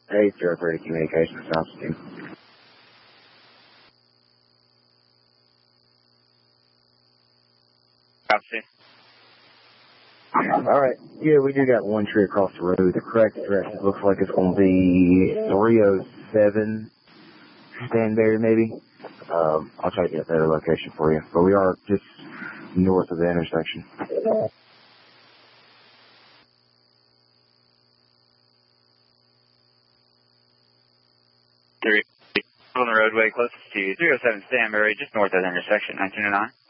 Hey, Sierra Brady Communications, South Team. Copy. All right. Yeah, we do got one tree across the road. The correct address, it looks like it's going to be 307 Stanberry, maybe. I'll try to get a better location for you. But we are just north of the intersection. On the roadway closest to 307 Stanberry, just north of the intersection, 1909.